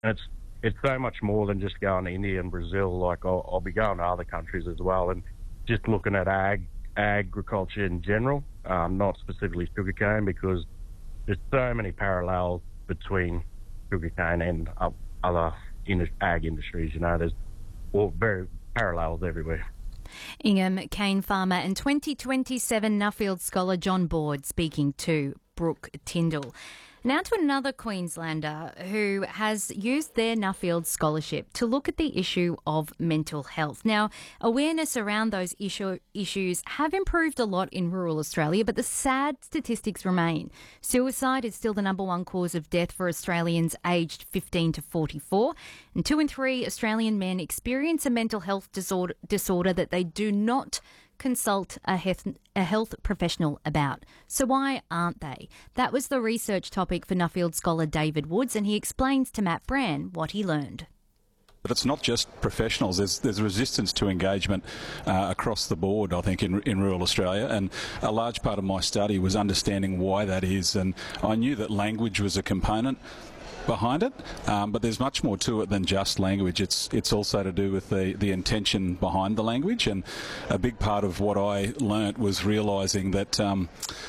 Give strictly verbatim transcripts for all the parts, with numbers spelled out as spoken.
And it's it's so much more than just going to India and Brazil. Like I'll, I'll be going to other countries as well, and just looking at ag agriculture in general, um, not specifically sugarcane, because there's so many parallels between sugarcane and uh, other in- ag industries. You know, there's all very parallels everywhere. Ingham cane farmer and twenty twenty-seven Nuffield scholar John Board speaking to Brooke Tyndall. Now to another Queenslander who has used their Nuffield scholarship to look at the issue of mental health. Now, awareness around those issue, issues have improved a lot in rural Australia, but the sad statistics remain. Suicide is still the number one cause of death for Australians aged fifteen to forty-four, and two in three Australian men experience a mental health disorder, disorder that they do not consult a health, a health professional about. So why aren't they? That was the research topic for Nuffield scholar David Woods, and he explains to Matt Brand what he learned. But it's not just professionals. There's there's resistance to engagement uh, across the board, I think, in in rural Australia. And a large part of my study was understanding why that is. And I knew that language was a component behind it, um, but there's much more to it than just language. It's it's also to do with the, the intention behind the language. And a big part of what I learnt was realising that um,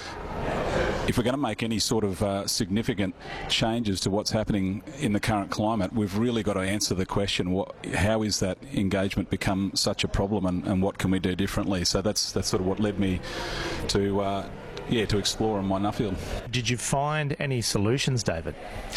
if we're going to make any sort of uh, significant changes to what's happening in the current climate, we've really got to answer the question, what, how is that engagement become such a problem, and, and what can we do differently? So that's that's sort of what led me to uh, yeah to explore in my Nuffield. Did you find any solutions, David?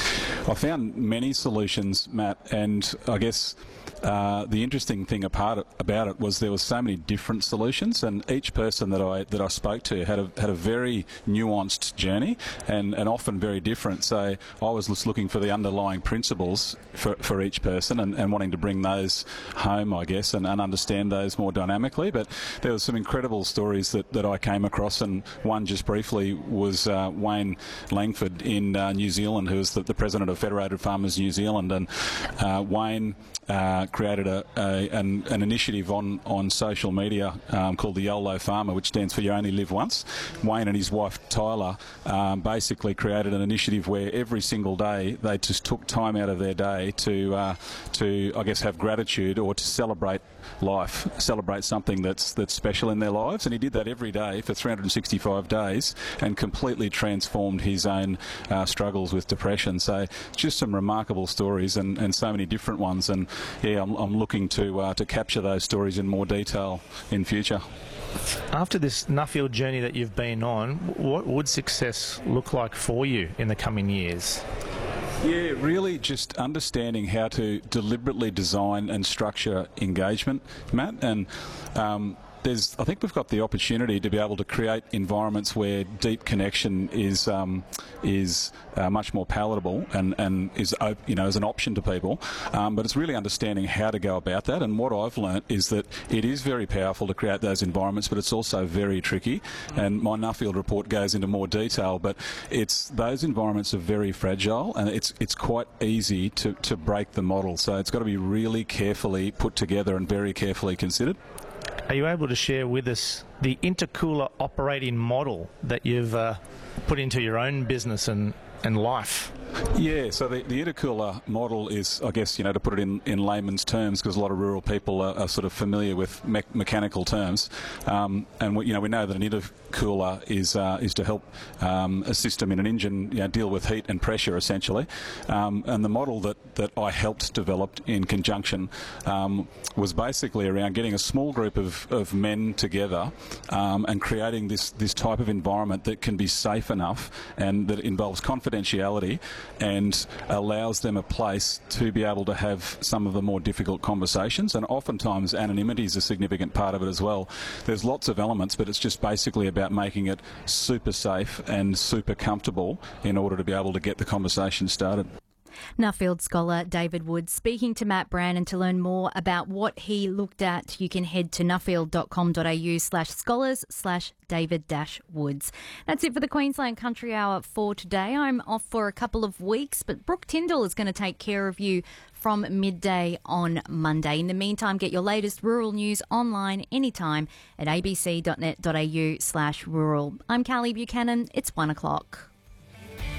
I found many solutions, Matt, and I guess uh, the interesting thing apart about it was there were so many different solutions, and each person that I that I spoke to had a had a very nuanced journey, and, and often very different. So I was just looking for the underlying principles for, for each person, and, and wanting to bring those home, I guess, and, and understand those more dynamically. But there were some incredible stories that, that I came across, and one just briefly was uh, Wayne Langford in uh, New Zealand, who was the, the president of Federated Farmers New Zealand, and uh, Wayne uh, created a, a an, an initiative on, on social media um, called the YOLO Farmer, which stands for You Only Live Once. Wayne and his wife Tyler um, basically created an initiative where every single day they just took time out of their day to uh, to I guess have gratitude, or to celebrate life, celebrate something that's that's special in their lives. And he did that every day for three hundred sixty-five days, and completely transformed his own uh, struggles with depression. So just some remarkable stories, and, and so many different ones. And yeah, I'm, I'm looking to uh, to capture those stories in more detail in future. After this Nuffield journey that you've been on, what would success look like for you in the coming years? Yeah, really just understanding how to deliberately design and structure engagement, Matt. And um, there's, I think we've got the opportunity to be able to create environments where deep connection is um, is uh, much more palatable and and is op- you know as an option to people. Um, but it's really understanding how to go about that. And what I've learnt is that it is very powerful to create those environments, but it's also very tricky. And my Nuffield report goes into more detail, but it's those environments are very fragile, and it's it's quite easy to to break the model. So it's got to be really carefully put together and very carefully considered. Are you able to share with us the intercooler operating model that you've uh, put into your own business and, and life? Yeah, so the, the intercooler model is, I guess, you know, to put it in, in layman's terms, because a lot of rural people are, are sort of familiar with me- mechanical terms, um, and we, you know we know that an intercooler is uh, is to help um, a system in an engine, you know, deal with heat and pressure essentially. Um, and the model that, that I helped develop in conjunction um, was basically around getting a small group of, of men together um, and creating this this type of environment that can be safe enough and that involves confidentiality and allows them a place to be able to have some of the more difficult conversations. And oftentimes anonymity is a significant part of it as well. There's lots of elements, but it's just basically about making it super safe and super comfortable in order to be able to get the conversation started. Nuffield scholar David Woods speaking to Matt Brand. And to learn more about what he looked at, you can head to nuffield.com.au slash scholars slash David dash Woods. That's it for the Queensland Country Hour for today. I'm off for a couple of weeks, but Brooke Tyndall is going to take care of you from midday on Monday. In the meantime, get your latest rural news online anytime at abc.net.au slash rural. I'm Callie Buchanan. It's one o'clock.